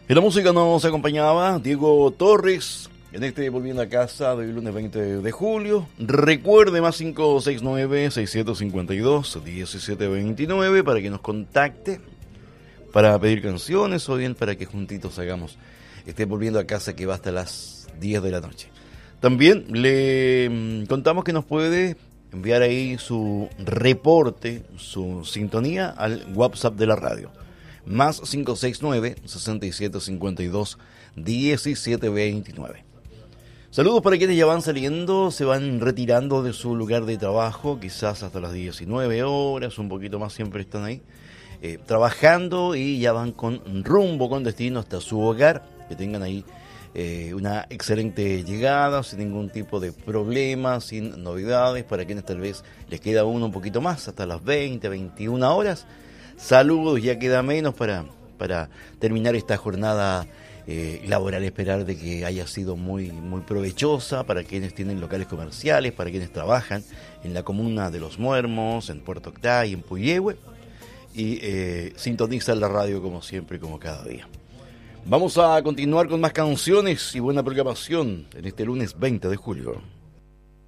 En la música nos acompañaba Diego Torres en este Volviendo a Casa del lunes 20 de julio. Recuerde más 569-652-1729 para que nos contacte, para pedir canciones o bien para que juntitos hagamos este Volviendo a Casa que va hasta las 10 de la noche. También le contamos que nos puede enviar ahí su reporte, su sintonía al WhatsApp de la radio. Más 569-6752-1729. Saludos para quienes ya van saliendo, se van retirando de su lugar de trabajo, quizás hasta las 19 horas, un poquito más, siempre están ahí, trabajando y ya van con rumbo, con destino hasta su hogar. Que tengan ahí una excelente llegada, sin ningún tipo de problema, sin novedades. Para quienes tal vez les queda uno un poquito más, hasta las 20, 21 horas. Saludos, ya queda menos para terminar esta jornada laboral. Esperar de que haya sido muy provechosa para quienes tienen locales comerciales, para quienes trabajan en la comuna de Los Muermos, en Puerto Octay, en Puyehue, y sintonizan la radio como siempre, como cada día. Vamos a continuar con más canciones y buena programación en este lunes 20 de julio.